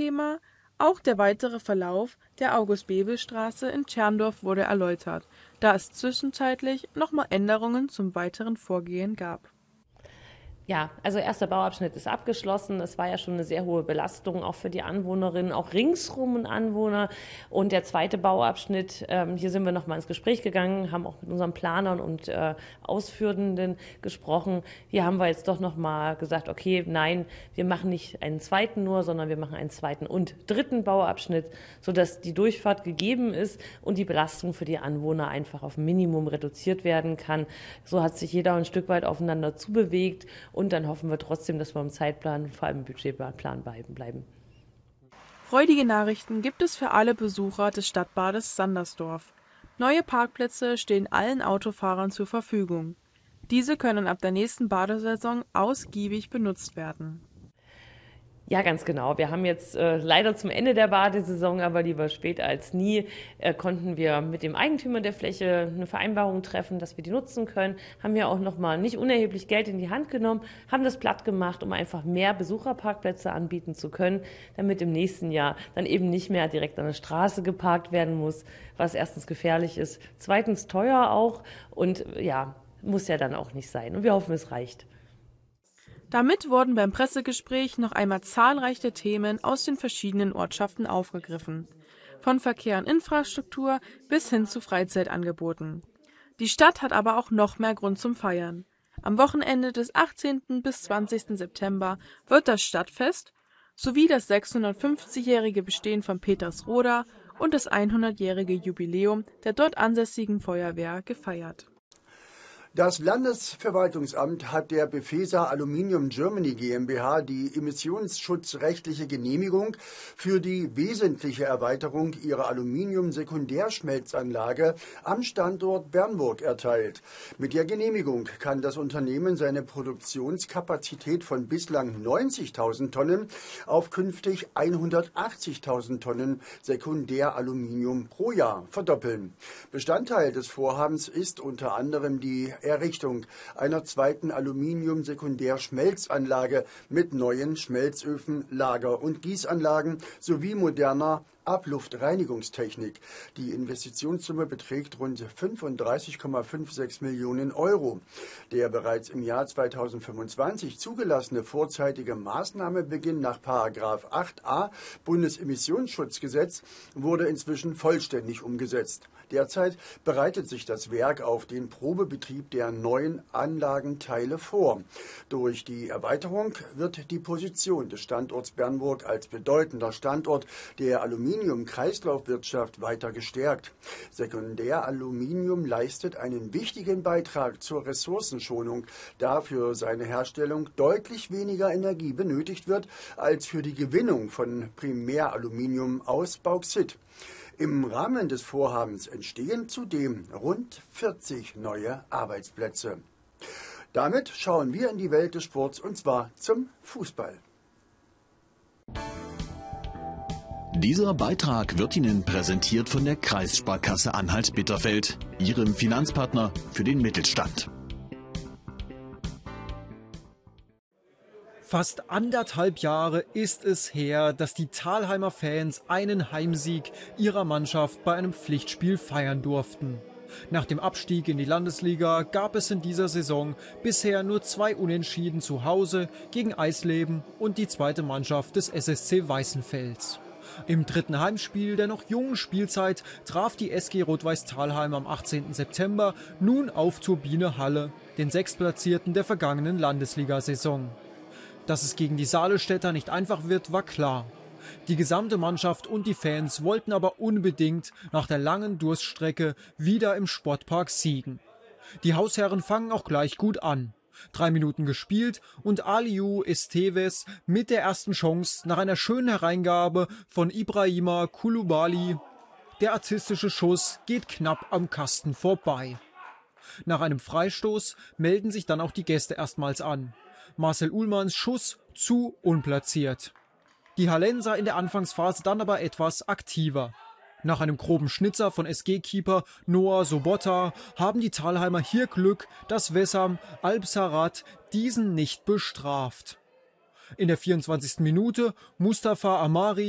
Thema. Auch der weitere Verlauf der August-Bebel-Straße in Tscherndorf wurde erläutert, da es zwischenzeitlich nochmal Änderungen zum weiteren Vorgehen gab. Ja, also erster Bauabschnitt ist abgeschlossen. Es war ja schon eine sehr hohe Belastung, auch für die Anwohnerinnen, auch ringsrum und Anwohner. Und der zweite Bauabschnitt, hier sind wir nochmal ins Gespräch gegangen, haben auch mit unseren Planern und Ausführenden gesprochen. Hier haben wir jetzt doch nochmal gesagt, okay, nein, wir machen nicht einen zweiten nur, sondern wir machen einen zweiten und dritten Bauabschnitt, sodass die Durchfahrt gegeben ist und die Belastung für die Anwohner einfach auf ein Minimum reduziert werden kann. So hat sich jeder ein Stück weit aufeinander zubewegt. Und dann hoffen wir trotzdem, dass wir im Zeitplan, vor allem im Budgetplan bleiben. Freudige Nachrichten gibt es für alle Besucher des Stadtbades Sandersdorf. Neue Parkplätze stehen allen Autofahrern zur Verfügung. Diese können ab der nächsten Badesaison ausgiebig benutzt werden. Ja, ganz genau. Wir haben jetzt leider zum Ende der Badesaison, aber lieber spät als nie, konnten wir mit dem Eigentümer der Fläche eine Vereinbarung treffen, dass wir die nutzen können. Haben ja auch nochmal nicht unerheblich Geld in die Hand genommen, haben das platt gemacht, um einfach mehr Besucherparkplätze anbieten zu können, damit im nächsten Jahr dann eben nicht mehr direkt an der Straße geparkt werden muss, was erstens gefährlich ist, zweitens teuer auch und ja, muss ja dann auch nicht sein. Und wir hoffen, es reicht. Damit wurden beim Pressegespräch noch einmal zahlreiche Themen aus den verschiedenen Ortschaften aufgegriffen. Von Verkehr und Infrastruktur bis hin zu Freizeitangeboten. Die Stadt hat aber auch noch mehr Grund zum Feiern. Am Wochenende des 18. bis 20. September wird das Stadtfest sowie das 650-jährige Bestehen von Petersroda und das 100-jährige Jubiläum der dort ansässigen Feuerwehr gefeiert. Das Landesverwaltungsamt hat der Befesa Aluminium Germany GmbH die emissionsschutzrechtliche Genehmigung für die wesentliche Erweiterung ihrer Aluminium-Sekundärschmelzanlage am Standort Bernburg erteilt. Mit der Genehmigung kann das Unternehmen seine Produktionskapazität von bislang 90.000 Tonnen auf künftig 180.000 Tonnen Sekundäraluminium pro Jahr verdoppeln. Bestandteil des Vorhabens ist unter anderem die Errichtung einer zweiten Aluminium-Sekundärschmelzanlage mit neuen Schmelzöfen, Lager- und Gießanlagen sowie moderner Abluftreinigungstechnik. Die Investitionssumme beträgt rund 35,56 Millionen Euro. Der bereits im Jahr 2025 zugelassene vorzeitige Maßnahmebeginn nach § 8a Bundesemissionsschutzgesetz wurde inzwischen vollständig umgesetzt. Derzeit bereitet sich das Werk auf den Probebetrieb der neuen Anlagenteile vor. Durch die Erweiterung wird die Position des Standorts Bernburg als bedeutender Standort der Aluminium-Kreislaufwirtschaft weiter gestärkt. Sekundäraluminium leistet einen wichtigen Beitrag zur Ressourcenschonung, da für seine Herstellung deutlich weniger Energie benötigt wird als für die Gewinnung von Primäraluminium aus Bauxit. Im Rahmen des Vorhabens entstehen zudem rund 40 neue Arbeitsplätze. Damit schauen wir in die Welt des Sports und zwar zum Fußball. Dieser Beitrag wird Ihnen präsentiert von der Kreissparkasse Anhalt-Bitterfeld, Ihrem Finanzpartner für den Mittelstand. Fast 1,5 Jahre ist es her, dass die Thalheimer Fans einen Heimsieg ihrer Mannschaft bei einem Pflichtspiel feiern durften. Nach dem Abstieg in die Landesliga gab es in dieser Saison bisher nur 2 Unentschieden zu Hause gegen Eisleben und die zweite Mannschaft des SSC Weißenfels. Im dritten Heimspiel der noch jungen Spielzeit traf die SG Rot-Weiß Thalheim am 18. September nun auf Turbine Halle, den Sechstplatzierten der vergangenen Landesliga-Saison. Dass es gegen die Saalestetter nicht einfach wird, war klar. Die gesamte Mannschaft und die Fans wollten aber unbedingt nach der langen Durststrecke wieder im Sportpark siegen. Die Hausherren fangen auch gleich gut an. 3 Minuten gespielt und Aliou Esteves mit der ersten Chance nach einer schönen Hereingabe von Ibrahima Koulibaly. Der artistische Schuss geht knapp am Kasten vorbei. Nach einem Freistoß melden sich dann auch die Gäste erstmals an. Marcel Uhlmanns Schuss zu unplatziert. Die Hallenser in der Anfangsphase dann aber etwas aktiver. Nach einem groben Schnitzer von SG-Keeper Noah Sobotta haben die Thalheimer hier Glück, dass Wessam Alpsarat diesen nicht bestraft. In der 24. Minute Mustafa Amari